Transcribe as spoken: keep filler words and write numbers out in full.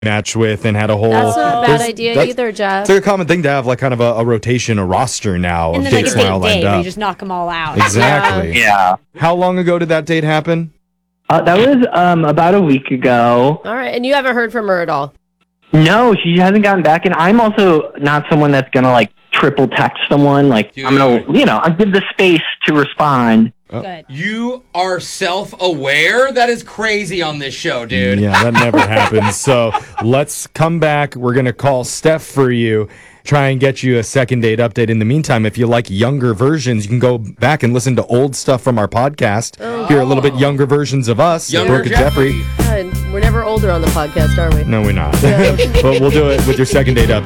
match with and had a whole. That's not a bad there's- idea that's- either, Jeff. It's like a common thing to have like kind of a, a rotation, a roster now And of then like dates a date now day lined where you up. just knock them all out. Exactly. Yeah. How long ago did that date happen? Uh, that was um, about a week ago. All right, and you haven't heard from her at all. No, she hasn't gotten back, and I'm also not someone that's gonna like triple text someone. Like I'm gonna, you know, I give the space to respond. Good. You are self-aware? That is crazy on this show, dude. Yeah, that never happens. So let's come back. We're going to call Steph for you, try and get you a second date update. In the meantime, if you like younger versions, you can go back and listen to old stuff from our podcast. Oh. Hear a little bit younger versions of us, Younger Brooke and Jeffrey. Jeffrey. God, we're never older on the podcast, are we? No, we're not. But we'll do it with your second date update.